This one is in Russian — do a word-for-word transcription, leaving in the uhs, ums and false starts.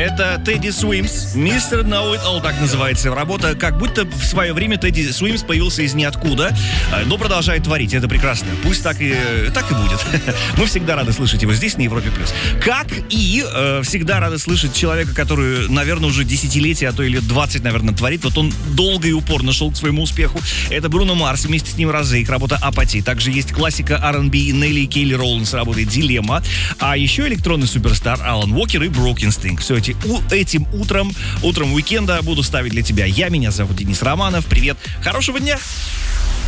Это Тедди Суимс, мистер Know It All, так называется работа. Как будто в свое время Тедди Суимс появился из ниоткуда, но продолжает творить. Это прекрасно. Пусть так и, так и будет. Мы всегда рады слышать его здесь, на Европе+. Как и э, всегда рады слышать человека, который, наверное, уже десятилетия, а то и лет двадцать, наверное, творит. Вот он долго и упорно шел к своему успеху. Это Бруно Марс, вместе с ним Розейк, работа Апатии. Также есть классика ар энд би Нелли и Келли Роулинс, работа Дилемма. А еще электронный суперстар Алан Уокер и Broken Sting. Все эти, у, этим утром, утром уикенда буду ставить для тебя. Я, меня зовут Денис Романов. Привет, хорошего дня!